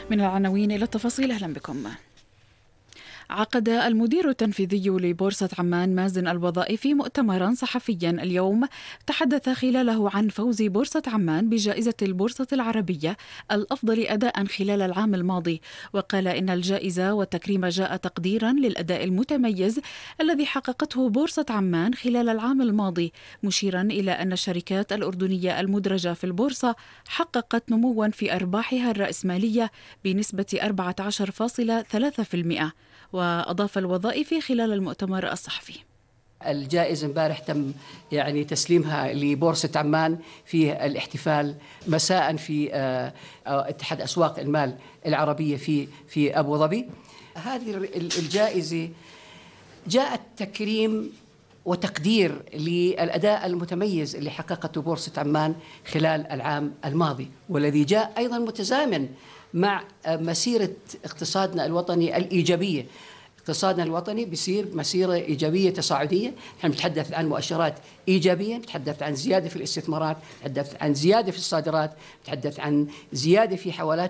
من العناوين إلى التفاصيل، أهلا بكم. عقد المدير التنفيذي لبورصة عمان مازن الوظائفي مؤتمرا صحفيا اليوم تحدث خلاله عن فوز بورصة عمان بجائزة البورصة العربية الأفضل أداء خلال العام الماضي، وقال إن الجائزة والتكريم جاء تقديرا للأداء المتميز الذي حققته بورصة عمان خلال العام الماضي، مشيرا إلى أن الشركات الأردنية المدرجة في البورصة حققت نموا في أرباحها الرأسمالية بنسبة 14.3%. وأضاف الوظائفي خلال المؤتمر الصحفي: الجائزة امبارح تم تسليمها لبورصة عمان في الاحتفال مساء في اتحاد أسواق المال العربية في أبو ظبي. هذه الجائزة جاءت تكريم وتقدير للأداء المتميز اللي حققته بورصة عمان خلال العام الماضي، والذي جاء أيضا متزامن مع مسيرة اقتصادنا الوطني الإيجابية. اقتصادنا الوطني بيصير مسيرة إيجابية تصاعدية، نحن نتحدث عن مؤشرات إيجابية، نتحدث عن زيادة في الاستثمارات، نتحدث عن زيادة في الصادرات، نتحدث عن زيادة في حوالات